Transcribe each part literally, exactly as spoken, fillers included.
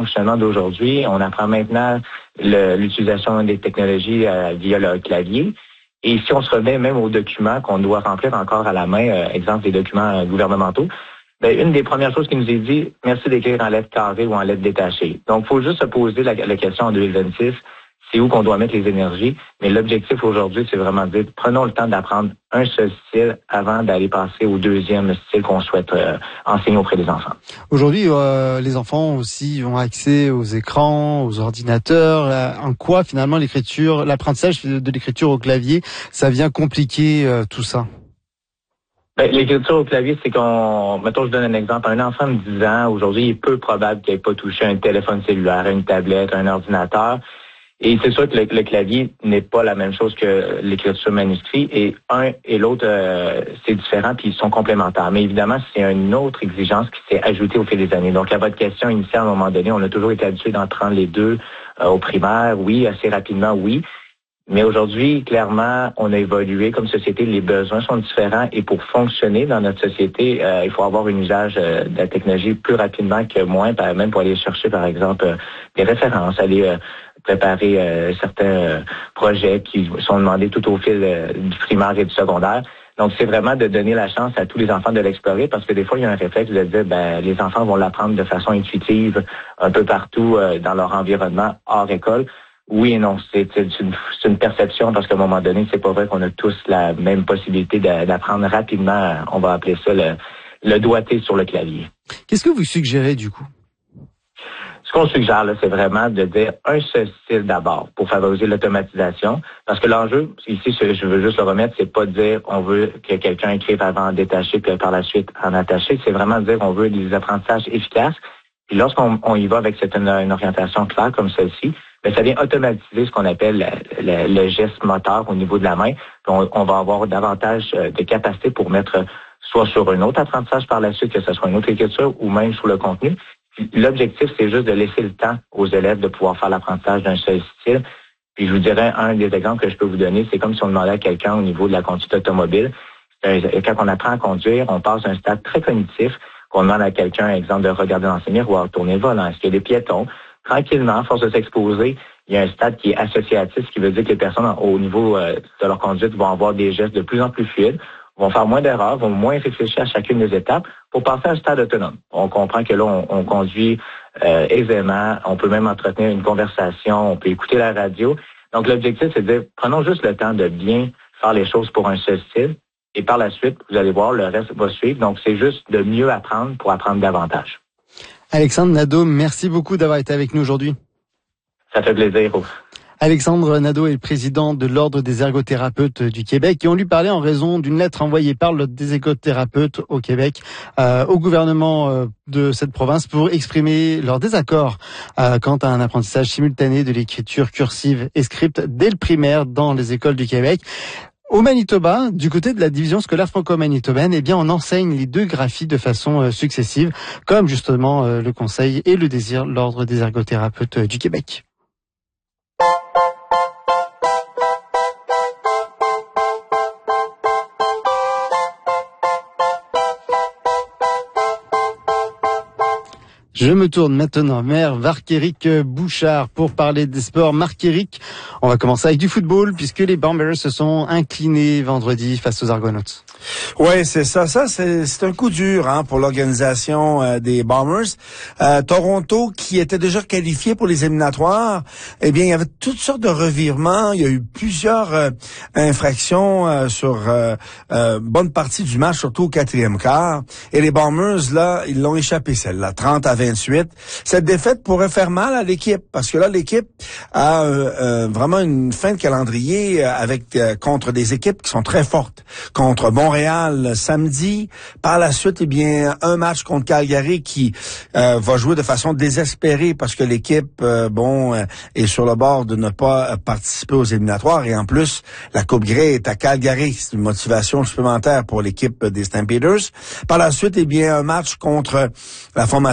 fonctionnement d'aujourd'hui. On apprend maintenant le, l'utilisation des technologies euh, via le clavier. Et si on se remet même aux documents qu'on doit remplir encore à la main, euh, exemple des documents euh, gouvernementaux, ben, une des premières choses qui nous est dit, merci d'écrire en lettres carrées ou en lettres détachées. Donc, il faut juste se poser la, la question en deux mille vingt-six, c'est où qu'on doit mettre les énergies. Mais l'objectif aujourd'hui, c'est vraiment de dire, prenons le temps d'apprendre un seul style avant d'aller passer au deuxième style qu'on souhaite euh, enseigner auprès des enfants. Aujourd'hui, euh, les enfants aussi ont accès aux écrans, aux ordinateurs. Euh, en quoi, finalement, l'écriture, l'apprentissage de l'écriture au clavier, ça vient compliquer euh, tout ça? Ben, l'écriture au clavier, c'est qu'on, mettons, je donne un exemple. Un enfant de dix ans, aujourd'hui, il est peu probable qu'il n'ait pas touché un téléphone cellulaire, une tablette, un ordinateur. Et c'est sûr que le, le clavier n'est pas la même chose que l'écriture manuscrite. Et un et l'autre, euh, c'est différent, puis ils sont complémentaires. Mais évidemment, c'est une autre exigence qui s'est ajoutée au fil des années. Donc, à votre question initiale, à un moment donné, on a toujours été habitué d'en prendre les deux euh, au primaire. Oui, assez rapidement, oui. Mais aujourd'hui, clairement, on a évolué comme société. Les besoins sont différents. Et pour fonctionner dans notre société, euh, il faut avoir un usage euh, de la technologie plus rapidement que moins, même pour aller chercher, par exemple, euh, des références, aller... Euh, préparer euh, certains euh, projets qui sont demandés tout au fil euh, du primaire et du secondaire. Donc, c'est vraiment de donner la chance à tous les enfants de l'explorer parce que des fois, il y a un réflexe de dire, ben, les enfants vont l'apprendre de façon intuitive un peu partout euh, dans leur environnement hors école. Oui et non, c'est, c'est, une, c'est une perception parce qu'à un moment donné, c'est pas vrai qu'on a tous la même possibilité de, d'apprendre rapidement, on va appeler ça le, le doigté sur le clavier. Qu'est-ce que vous suggérez du coup? Ce qu'on suggère, là, c'est vraiment de dire un seul style d'abord pour favoriser l'automatisation. Parce que l'enjeu, ici, je veux juste le remettre, c'est pas de dire on veut que quelqu'un écrive avant en détaché puis par la suite en attaché. C'est vraiment de dire on veut des apprentissages efficaces. Puis lorsqu'on on y va avec cette, une, une orientation claire comme celle-ci, bien, ça vient automatiser ce qu'on appelle le, le, le geste moteur au niveau de la main. Puis on, on va avoir davantage de capacité pour mettre soit sur un autre apprentissage par la suite, que ce soit une autre écriture ou même sur le contenu. L'objectif, c'est juste de laisser le temps aux élèves de pouvoir faire l'apprentissage d'un seul style. Puis je vous dirais, un des exemples que je peux vous donner, c'est comme si on demandait à quelqu'un au niveau de la conduite automobile. Quand on apprend à conduire, on passe d'un stade très cognitif, qu'on demande à quelqu'un, exemple, de regarder dans ses miroirs, tourner le volant, est-ce qu'il y a des piétons. Tranquillement, à force de s'exposer, il y a un stade qui est associatif, ce qui veut dire que les personnes au niveau de leur conduite vont avoir des gestes de plus en plus fluides, vont faire moins d'erreurs, vont moins réfléchir à chacune des étapes pour passer à un stade autonome. On comprend que là, on, on conduit euh, aisément, on peut même entretenir une conversation, on peut écouter la radio. Donc, l'objectif, c'est de dire, prenons juste le temps de bien faire les choses pour un seul style et par la suite, vous allez voir, le reste va suivre. Donc, c'est juste de mieux apprendre pour apprendre davantage. Alexandre Nadeau, merci beaucoup d'avoir été avec nous aujourd'hui. Ça fait plaisir. Alexandre Nadeau est le président de l'Ordre des ergothérapeutes du Québec et on lui parlait en raison d'une lettre envoyée par l'Ordre des ergothérapeutes au Québec euh, au gouvernement euh, de cette province pour exprimer leur désaccord euh, quant à un apprentissage simultané de l'écriture cursive et script dès le primaire dans les écoles du Québec. Au Manitoba, du côté de la division scolaire franco-manitobaine, eh bien, on enseigne les deux graphies de façon euh, successive, comme justement euh, le conseil et le désir l'Ordre des ergothérapeutes euh, du Québec. Je me tourne maintenant vers Marc-Éric Bouchard pour parler des sports. Marc-Éric, on va commencer avec du football puisque les Bombers se sont inclinés vendredi face aux Argonauts. Ouais, c'est ça. Ça, c'est, c'est un coup dur hein, pour l'organisation euh, des Bombers. Euh, Toronto, qui était déjà qualifié pour les éliminatoires, eh bien, il y avait toutes sortes de revirements. Il y a eu plusieurs euh, infractions euh, sur euh, euh, bonne partie du match, surtout au quatrième quart. Et les Bombers, là, ils l'ont échappé celle-là, trente à vingt-huit. Cette défaite pourrait faire mal à l'équipe, parce que là, l'équipe a euh, euh, vraiment une fin de calendrier avec euh, contre des équipes qui sont très fortes. Contre Montréal samedi, par la suite, eh bien, un match contre Calgary qui euh, va jouer de façon désespérée parce que l'équipe, euh, bon, euh, est sur le bord de ne pas participer aux éliminatoires et en plus, la Coupe Grey est à Calgary. C'est une motivation supplémentaire pour l'équipe des Stampeders. Par la suite, eh bien, un match contre la formation d'Edmonton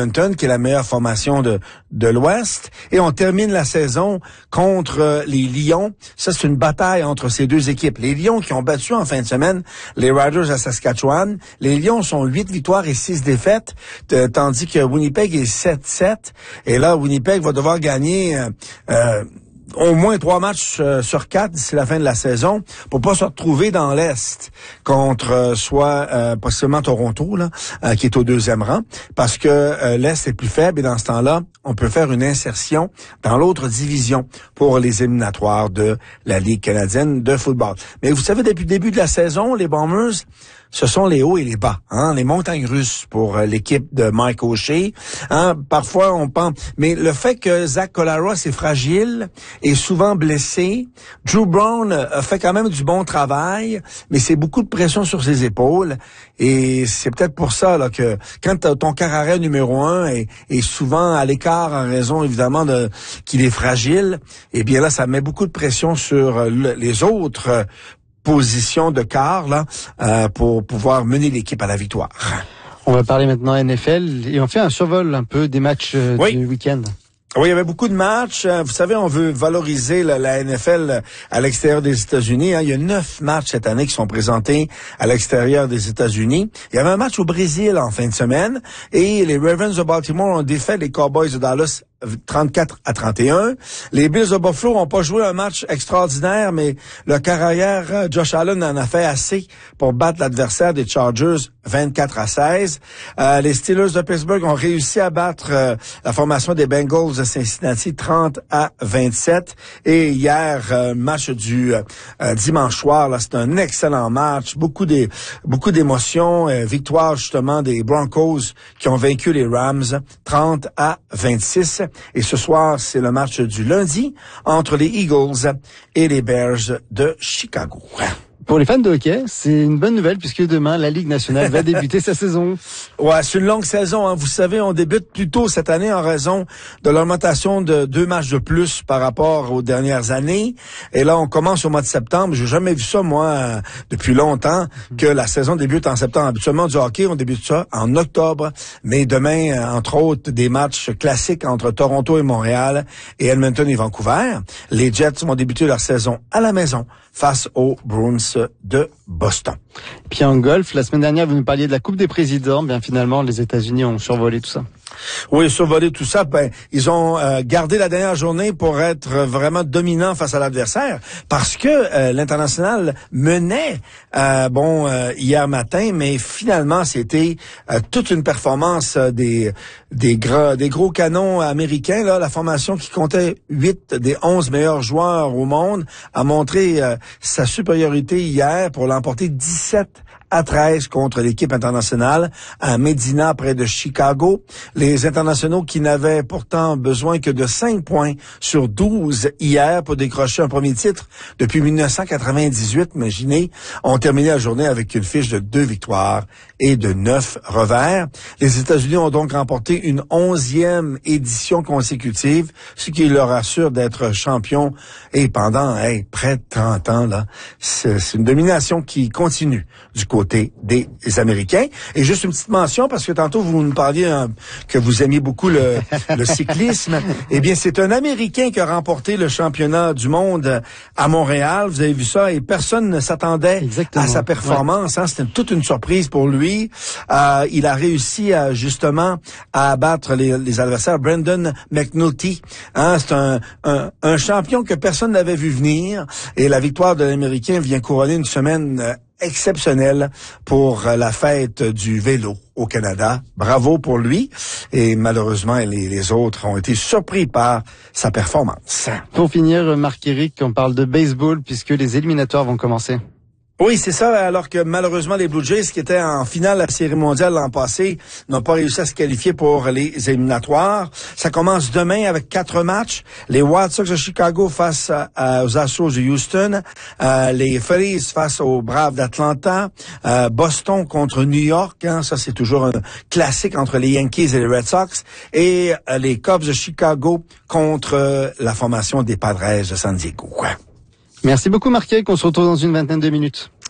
Edmonton, qui est la meilleure formation de, de l'Ouest. Et on termine la saison contre euh, les Lions. Ça, c'est une bataille entre ces deux équipes. Les Lions qui ont battu en fin de semaine les Riders à Saskatchewan. Les Lions sont huit victoires et six défaites, t- tandis que Winnipeg est sept sept. Et là, Winnipeg va devoir gagner euh, euh, au moins trois matchs euh, sur quatre d'ici la fin de la saison pour pas se retrouver dans l'Est contre euh, soit euh, possiblement Toronto, là, euh, qui est au deuxième rang, parce que euh, l'Est est plus faible et dans ce temps-là, on peut faire une insertion dans l'autre division pour les éliminatoires de la Ligue canadienne de football. Mais vous savez, depuis le début de la saison, les Bombers, ce sont les hauts et les bas, hein, les montagnes russes pour euh, l'équipe de Mike O'Shea. Hein, parfois, on pense... Mais le fait que Zach Collaros est fragile, est souvent blessé, Drew Brown a fait quand même du bon travail, mais c'est beaucoup de pression sur ses épaules. Et c'est peut-être pour ça là que quand ton quart arrêt numéro un est, est souvent à l'écart en raison, évidemment, de qu'il est fragile, eh bien là, ça met beaucoup de pression sur euh, le, les autres euh, position de quart là euh, pour pouvoir mener l'équipe à la victoire. On va parler maintenant N F L et on fait un survol un peu des matchs euh, oui. du week-end. Oui, il y avait beaucoup de matchs. Vous savez, on veut valoriser la, la N F L à l'extérieur des États-Unis. Hein. Il y a neuf matchs cette année qui sont présentés à l'extérieur des États-Unis. Il y avait un match au Brésil en fin de semaine et les Ravens de Baltimore ont défait les Cowboys de Dallas trente-quatre à trente et un. Les Bills de Buffalo n'ont pas joué un match extraordinaire, mais le carrière Josh Allen en a fait assez pour battre l'adversaire des Chargers vingt-quatre à seize. Euh, les Steelers de Pittsburgh ont réussi à battre euh, la formation des Bengals de Cincinnati trente à vingt-sept. Et hier, euh, match du euh, dimanche soir, là, c'est un excellent match, beaucoup des beaucoup d'émotions, euh, victoire justement des Broncos qui ont vaincu les Rams trente à vingt-six. Et ce soir, c'est le match du lundi entre les Eagles et les Bears de Chicago. Pour les fans de hockey, c'est une bonne nouvelle puisque demain, la Ligue nationale va débuter sa saison. Ouais, c'est une longue saison. Hein. Vous savez, on débute plus tôt cette année en raison de l'augmentation de deux matchs de plus par rapport aux dernières années. Et là, on commence au mois de septembre. J'ai jamais vu ça, moi, euh, depuis longtemps, que la saison débute en septembre. Habituellement, du hockey, on débute ça en octobre. Mais demain, euh, entre autres, des matchs classiques entre Toronto et Montréal et Edmonton et Vancouver. Les Jets vont débuter leur saison à la maison face aux Bruins de Boston. Puis en golf, la semaine dernière, vous nous parliez de la Coupe des Présidents. Bien finalement, les États-Unis ont survolé tout ça. Oui, survoler tout ça, ben ils ont euh, gardé la dernière journée pour être vraiment dominants face à l'adversaire parce que euh, l'international menait euh, bon euh, hier matin, mais finalement c'était euh, toute une performance euh, des des gros des gros canons américains là, la formation qui comptait huit des onze meilleurs joueurs au monde a montré euh, sa supériorité hier pour l'emporter dix-sept à treize contre l'équipe internationale à Medina près de Chicago. Les internationaux qui n'avaient pourtant besoin que de cinq points sur douze hier pour décrocher un premier titre depuis dix-neuf cent quatre-vingt-dix-huit, imaginez, ont terminé la journée avec une fiche de deux victoires et de neuf revers. Les États-Unis ont donc remporté une onzième édition consécutive, ce qui leur assure d'être champions et pendant hey, près de trente ans. Là, c'est, c'est une domination qui continue du côté des Américains. Et juste une petite mention, parce que tantôt vous nous parliez hein, que vous aimiez beaucoup le, le cyclisme. Eh bien, c'est un Américain qui a remporté le championnat du monde à Montréal. Vous avez vu ça et personne ne s'attendait Exactement. à sa performance. Ouais. Hein, c'était toute une surprise pour lui. Euh, il a réussi à, justement à abattre les, les adversaires. Brendan McNulty, hein, c'est un, un, un champion que personne n'avait vu venir. Et la victoire de l'Américain vient couronner une semaine euh, exceptionnelle pour la fête du vélo au Canada. Bravo pour lui. Et malheureusement, les, les autres ont été surpris par sa performance. Pour finir, Marc-Éric, on parle de baseball puisque les éliminatoires vont commencer. Oui, c'est ça, alors que malheureusement les Blue Jays, qui étaient en finale de la Série mondiale l'an passé, n'ont pas réussi à se qualifier pour les éliminatoires. Ça commence demain avec quatre matchs. Les White Sox de Chicago face à, à, aux Astros de Houston, euh, les Phillies face aux Braves d'Atlanta, euh, Boston contre New York, hein, ça c'est toujours un classique entre les Yankees et les Red Sox, et euh, les Cubs de Chicago contre euh, la formation des Padres de San Diego. Merci beaucoup Marc-Éric, on se retrouve dans une vingtaine de minutes.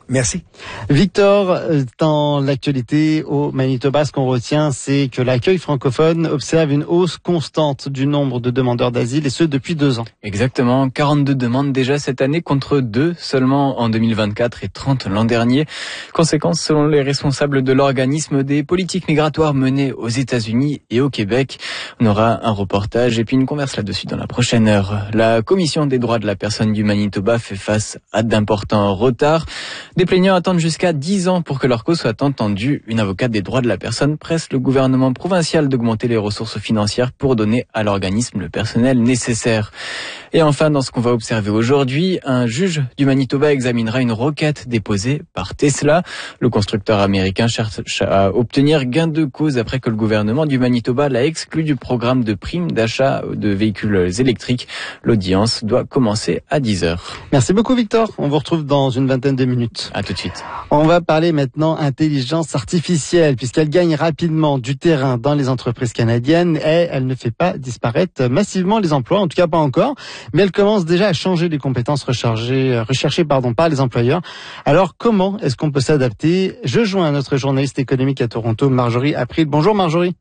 Merci. Victor, dans l'actualité au Manitoba, ce qu'on retient, c'est que l'accueil francophone observe une hausse constante du nombre de demandeurs d'asile, et ce depuis deux ans. Exactement, quarante-deux demandes déjà cette année contre deux seulement en deux mille vingt-quatre et trente l'an dernier. Conséquence, selon les responsables de l'organisme, des politiques migratoires menées aux États-Unis et au Québec. On aura un reportage et puis une converse là-dessus dans la prochaine heure. La Commission des droits de la personne du Manitoba fait face à d'importants retards. Des plaignants attendent jusqu'à dix ans pour que leur cause soit entendue. Une avocate des droits de la personne presse le gouvernement provincial d'augmenter les ressources financières pour donner à l'organisme le personnel nécessaire. Et enfin, dans ce qu'on va observer aujourd'hui, un juge du Manitoba examinera une requête déposée par Tesla. Le constructeur américain cherche à obtenir gain de cause après que le gouvernement du Manitoba l'a exclu du programme de prime d'achat de véhicules électriques. L'audience doit commencer à dix heures. Merci beaucoup Victor. On vous retrouve dans une vingtaine de minutes. À tout de suite. On va parler maintenant intelligence artificielle, puisqu'elle gagne rapidement du terrain dans les entreprises canadiennes et elle ne fait pas disparaître massivement les emplois, en tout cas pas encore, mais elle commence déjà à changer les compétences recherchées, recherchées pardon, par les employeurs. Alors comment est-ce qu'on peut s'adapter? Je joins notre journaliste économique à Toronto, Marjorie April. Bonjour Marjorie.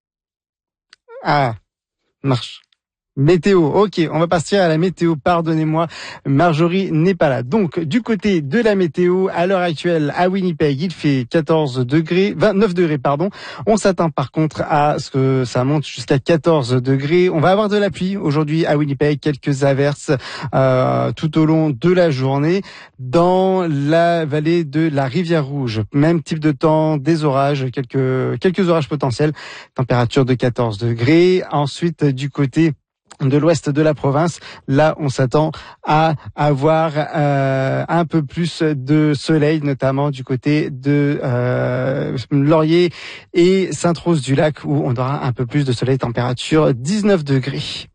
Ah, marche. Météo, ok, on va partir à la météo, pardonnez-moi, Marjorie n'est pas là. Donc, du côté de la météo, à l'heure actuelle, à Winnipeg, il fait quatorze degrés, vingt-neuf degrés, pardon. On s'attend par contre à ce que ça monte jusqu'à quatorze degrés. On va avoir de la pluie aujourd'hui à Winnipeg, quelques averses euh, tout au long de la journée. Dans la vallée de la Rivière-Rouge, même type de temps, des orages, quelques, quelques orages potentiels, température de quatorze degrés. Ensuite, du côté de l'ouest de la province, là on s'attend à avoir euh, un peu plus de soleil, notamment du côté de euh, Laurier et Sainte-Rose-du-Lac, où on aura un peu plus de soleil, température dix-neuf degrés.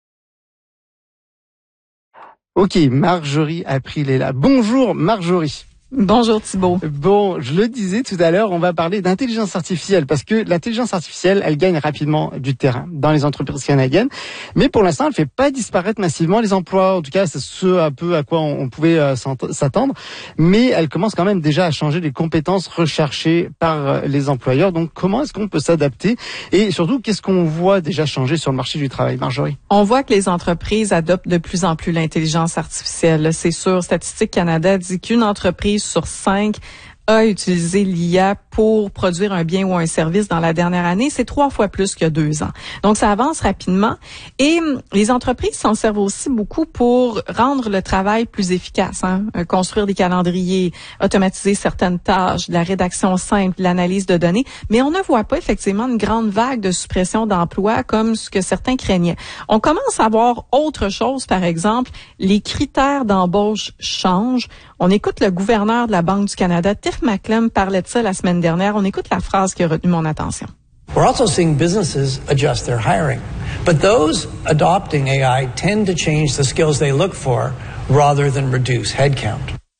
Ok, Marjorie April est là. Bonjour Marjorie. Bonjour Thibault. Bon, je le disais tout à l'heure, on va parler d'intelligence artificielle parce que l'intelligence artificielle, elle gagne rapidement du terrain dans les entreprises canadiennes, mais pour l'instant, elle fait pas disparaître massivement les emplois. En tout cas, c'est ce un peu à quoi on pouvait s'attendre, mais elle commence quand même déjà à changer les compétences recherchées par les employeurs. Donc, comment est-ce qu'on peut s'adapter et surtout, qu'est-ce qu'on voit déjà changer sur le marché du travail, Marjorie? On voit que les entreprises adoptent de plus en plus l'intelligence artificielle. C'est sûr, Statistique Canada dit qu'une entreprise sur cinq a utilisé l'I A pour produire un bien ou un service dans la dernière année. C'est trois fois plus qu'il y a deux ans. Donc, ça avance rapidement. Et les entreprises s'en servent aussi beaucoup pour rendre le travail plus efficace. Hein? Construire des calendriers, automatiser certaines tâches, de la rédaction simple, de l'analyse de données. Mais on ne voit pas effectivement une grande vague de suppression d'emplois comme ce que certains craignaient. On commence à voir autre chose, par exemple, les critères d'embauche changent. On écoute le gouverneur de la Banque du Canada, Tiff Macklem, parlait de ça la semaine dernière. On écoute la phrase qui a retenu mon attention. We're also seeing businesses adjust their hiring. But those adopting A I tend to change the skills they look for rather than reduce headcount.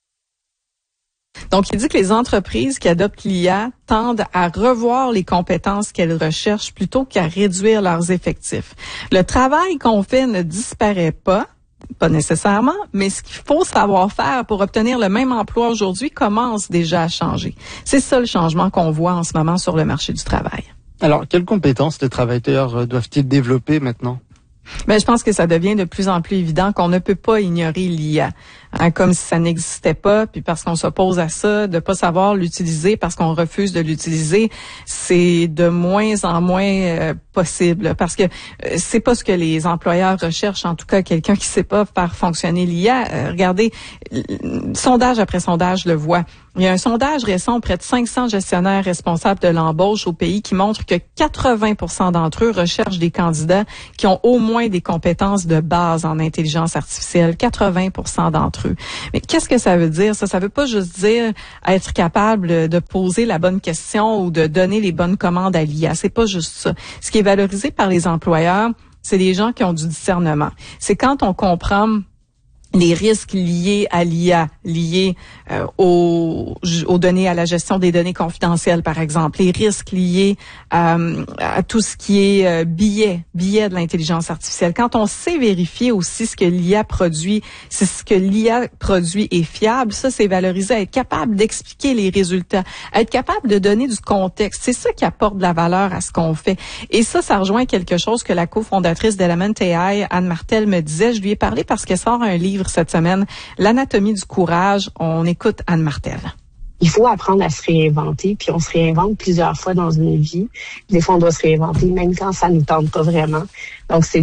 Donc, il dit que les entreprises qui adoptent l'I A tendent à revoir les compétences qu'elles recherchent plutôt qu'à réduire leurs effectifs. Le travail qu'on fait ne disparaît pas. Pas nécessairement, mais ce qu'il faut savoir faire pour obtenir le même emploi aujourd'hui commence déjà à changer. C'est ça le changement qu'on voit en ce moment sur le marché du travail. Alors, quelles compétences les travailleurs doivent-ils développer maintenant? Ben, je pense que ça devient de plus en plus évident qu'on ne peut pas ignorer l'I A. Hein, comme si ça n'existait pas, puis parce qu'on s'oppose à ça, de pas savoir l'utiliser parce qu'on refuse de l'utiliser, c'est de moins en moins euh, possible. Parce que euh, c'est pas ce que les employeurs recherchent, en tout cas quelqu'un qui sait pas faire fonctionner l'I A. Euh, regardez, sondage après sondage le voit. Il y a un sondage récent auprès de cinq cents gestionnaires responsables de l'embauche au pays qui montre que quatre-vingts pour cent d'entre eux recherchent des candidats qui ont au moins des compétences de base en intelligence artificielle. quatre-vingts pour cent d'entre eux. Mais qu'est-ce que ça veut dire, ça? Ça veut pas juste dire être capable de poser la bonne question ou de donner les bonnes commandes à l'I A. C'est pas juste ça. Ce qui est valorisé par les employeurs, c'est les gens qui ont du discernement. C'est quand on comprend les risques liés à l'I A, liés euh, aux, aux données, à la gestion des données confidentielles, par exemple, les risques liés euh, à tout ce qui est euh, biais, biais de l'intelligence artificielle. Quand on sait vérifier aussi ce que l'I A produit, si ce que l'I A produit est fiable, ça, c'est valorisé, être capable d'expliquer les résultats, être capable de donner du contexte. C'est ça qui apporte de la valeur à ce qu'on fait. Et ça, ça rejoint quelque chose que la cofondatrice d'Element A I, Anne Martel, me disait. Je lui ai parlé parce qu'elle sort un livre cette semaine, L'anatomie du courage. On écoute Anne Martel. Il faut apprendre à se réinventer, puis on se réinvente plusieurs fois dans une vie. Des fois, on doit se réinventer, même quand ça nous tente pas vraiment. Donc, c'est